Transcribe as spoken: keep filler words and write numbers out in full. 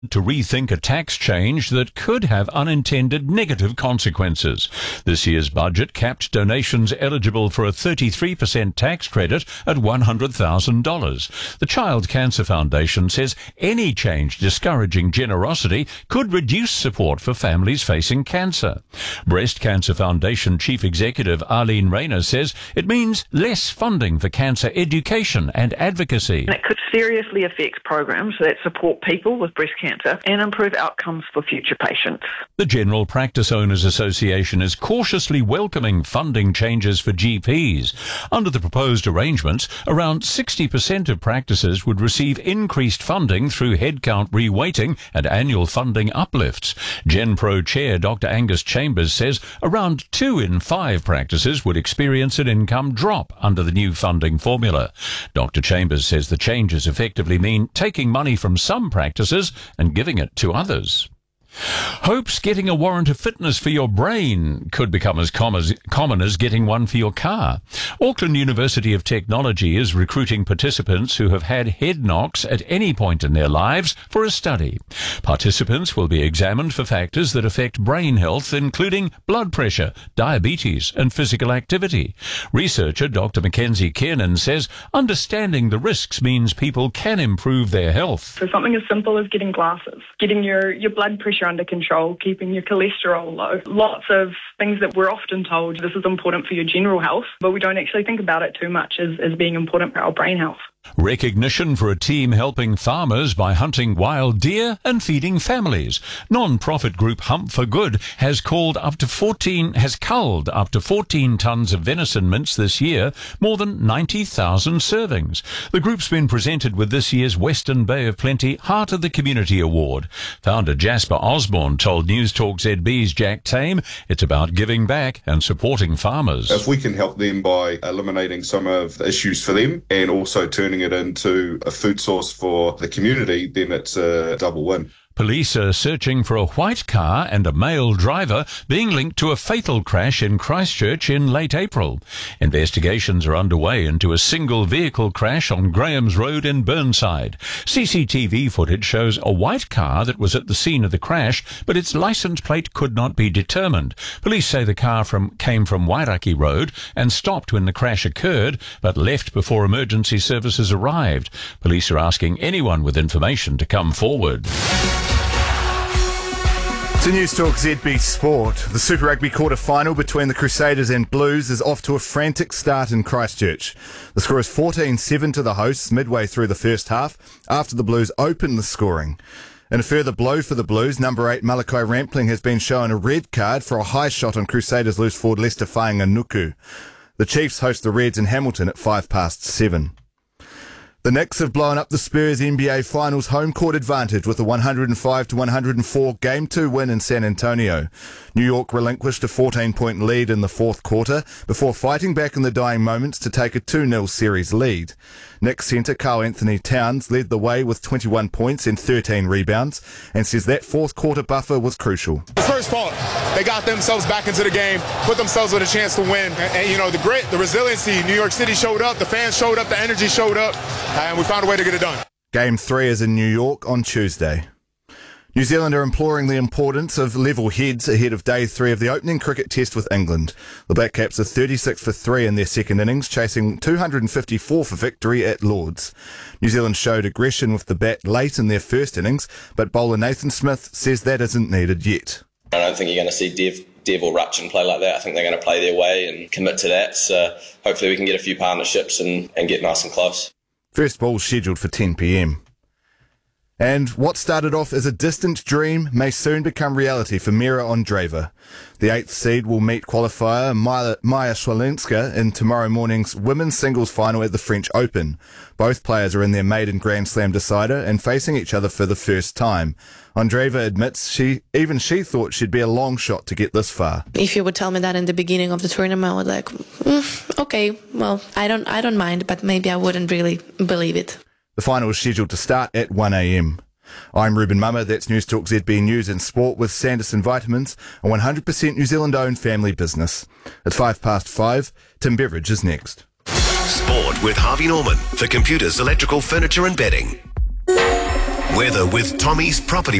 to rethink a tax change that could have unintended negative consequences. This year's budget capped donations eligible for a thirty-three percent tax credit at one hundred thousand dollars. The Child Cancer Foundation says any change discouraging generosity could reduce support for families facing cancer. Breast Cancer Foundation Chief Executive Arlene Rayner says it means less funding for cancer education and advocacy. It could seriously affect programs that support people with breast cancer and improve outcomes for future patients. The General Practice Owners Association is cautiously welcoming funding changes for G Ps. Under the proposed arrangements, around sixty percent of practices would receive increased funding through headcount reweighting and annual funding uplifts. GenPro Chair Doctor Angus Chambers says around two in five practices would experience an income drop under the new funding formula. Doctor Chambers says the changes effectively mean taking money from some practices and giving it to others. Hopes getting a warrant of fitness for your brain could become as common as getting one for your car. Auckland University of Technology is recruiting participants who have had head knocks at any point in their lives for a study. Participants will be examined for factors that affect brain health, including blood pressure, diabetes, and physical activity. Researcher Doctor Mackenzie Kiernan says understanding the risks means people can improve their health. So something as simple as getting glasses, getting your, your blood pressure under control, keeping your cholesterol low. Lots of things that we're often told this is important for your general health, but we don't actually think about it too much as, as being important for our brain health. Recognition for a team helping farmers by hunting wild deer and feeding families. Non-profit group Hump for Good has called up to fourteen has culled up to fourteen tons of venison mince this year, more than ninety thousand servings. The group's been presented with this year's Western Bay of Plenty Heart of the Community Award. Founder Jasper Osborne told News Talk Z B's Jack Tame it's about giving back and supporting farmers. If we can help them by eliminating some of the issues for them and also turning it into a food source for the community, then it's a double win. Police are searching for a white car and a male driver being linked to a fatal crash in Christchurch in late April. Investigations are underway into a single vehicle crash on Graham's Road in Burnside. C C T V footage shows a white car that was at the scene of the crash, but its license plate could not be determined. Police say the car from, came from Wairaki Road and stopped when the crash occurred, but left before emergency services arrived. Police are asking anyone with information to come forward. To News Talk Z B Sport, the Super Rugby quarter-final between the Crusaders and Blues is off to a frantic start in Christchurch. The score is fourteen seven to the hosts midway through the first half after the Blues opened the scoring. In a further blow for the Blues, number eight Malachi Rampling has been shown a red card for a high shot on Crusaders loose forward Lester Fainganuku. The Chiefs host the Reds in Hamilton at five past seven. The Knicks have blown up the Spurs N B A Finals home court advantage with a one hundred five to one hundred four Game two win in San Antonio. New York relinquished a fourteen-point lead in the fourth quarter before fighting back in the dying moments to take a two nil series lead. Knicks centre Karl Anthony Towns led the way with twenty-one points and thirteen rebounds and says that fourth quarter buffer was crucial. The first part, they got themselves back into the game, put themselves with a chance to win. And, and you know, the grit, the resiliency, New York City showed up, the fans showed up, the energy showed up, and we found a way to get it done. Game three is in New York on Tuesday. New Zealand are imploring the importance of level heads ahead of day three of the opening cricket test with England. The Black Caps are thirty-six for three in their second innings, chasing two hundred fifty-four for victory at Lord's. New Zealand showed aggression with the bat late in their first innings, but bowler Nathan Smith says that isn't needed yet. I don't think you're going to see Dev, Dev or Rutchin play like that. I think they're going to play their way and commit to that. So hopefully we can get a few partnerships and, and get nice and close. First ball scheduled for ten p.m. And what started off as a distant dream may soon become reality for Mira Andreeva. The eighth seed will meet qualifier Maya, Maya Swalinska in tomorrow morning's women's singles final at the French Open. Both players are in their maiden Grand Slam decider and facing each other for the first time. Andreeva admits she even she thought she'd be a long shot to get this far. If you would tell me that in the beginning of the tournament, I would like, mm, okay, well, I don't, I don't mind, but maybe I wouldn't really believe it. The final is scheduled to start at one a.m. I'm Ruben Mummer, that's News Talk Z B News and Sport with Sanderson Vitamins, a one hundred percent New Zealand-owned family business. At five past five, Tim Beveridge is next. Sport with Harvey Norman for computers, electrical, furniture and bedding. Weather with Tommy's Property